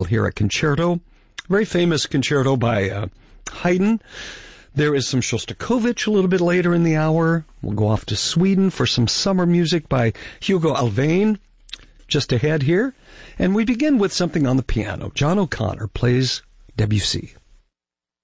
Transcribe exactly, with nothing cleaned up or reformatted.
hear a concerto, very famous concerto by uh, Haydn. There is some Shostakovich a little bit later in the hour. We'll go off to Sweden for some summer music by Hugo Alfvén just ahead here. And we begin with something on the piano. John O'Connor plays Debussy.